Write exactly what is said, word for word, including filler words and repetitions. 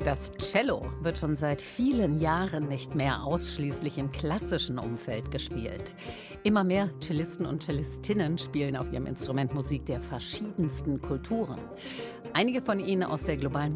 Das Cello wird schon seit vielen Jahren nicht mehr ausschließlich im klassischen Umfeld gespielt. Immer mehr Cellisten und Cellistinnen spielen auf ihrem Instrument Musik der verschiedensten Kulturen. Einige von ihnen aus der globalen